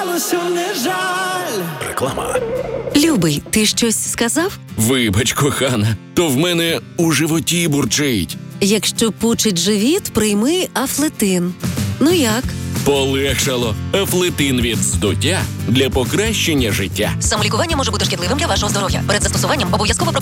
Реклама. Любий, ти щось сказав? Вибач, кохана, то в мене у животі бурчить. Якщо пучить живіт, прийми Афлетин. Ну як? Полегшало. Афлетин від здуття для покращення життя. Самолікування може бути шкідливим для вашого здоров'я. Перед застосуванням обов'язково